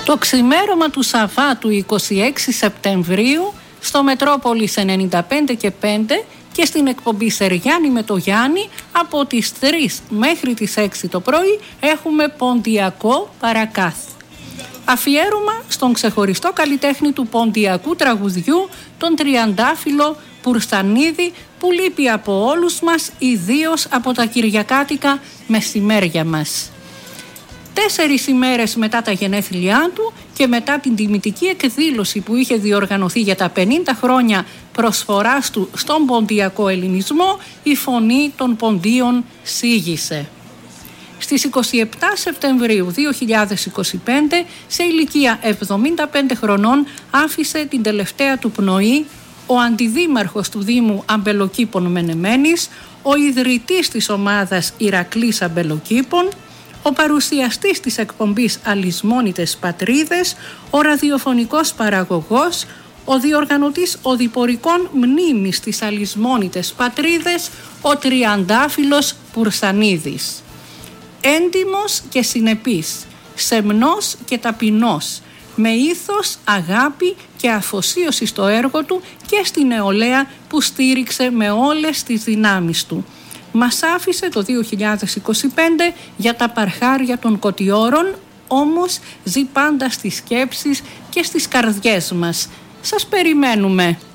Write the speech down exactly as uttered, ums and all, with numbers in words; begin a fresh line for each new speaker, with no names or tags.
Το ξημέρωμα του Σαββάτου είκοσι έξι Σεπτεμβρίου στο Μετρόπολης ενενήντα πέντε και πέντε και στην εκπομπή Σεριάννη με το Γιάννη από τις τρεις μέχρι τις έξι το πρωί έχουμε ποντιακό παρακάθ. Αφιέρωμα στον ξεχωριστό καλλιτέχνη του ποντιακού τραγουδιού, τον τριαντάφυλλο Πουρστανίδη, που λείπει από όλους μας, ιδίως από τα κυριακάτικα μεσημέρια μας. Τέσσερις ημέρες μετά τα γενέθλιά του και μετά την τιμητική εκδήλωση που είχε διοργανωθεί για τα πενήντα χρόνια προσφοράς του στον ποντιακό ελληνισμό, η φωνή των ποντίων σίγησε. Στις είκοσι επτά Σεπτεμβρίου δύο χιλιάδες είκοσι πέντε, σε ηλικία εβδομήντα πέντε χρονών, άφησε την τελευταία του πνοή ο αντιδήμαρχος του Δήμου Αμπελοκήπων Μενεμένης, ο ιδρυτής της ομάδας Ηρακλής Αμπελοκήπων, ο παρουσιαστής της εκπομπής Αλυσμόνητες Πατρίδες, ο ραδιοφωνικός παραγωγός, ο διοργανωτής οδηπορικών μνήμης της Αλυσμόνητες Πατρίδες, ο τριαντάφυλλος Πουρσανίδης. Έντιμος και συνεπής, σεμνός και ταπεινός, με ήθος, αγάπη και αφοσίωση στο έργο του και στη νεολαία που στήριξε με όλες τις δυνάμεις του. Μας άφησε το δύο χιλιάδες είκοσι πέντε για τα παρχάρια των Κωτιώρων, όμως ζει πάντα στις σκέψεις και στις καρδιές μας. Σας περιμένουμε.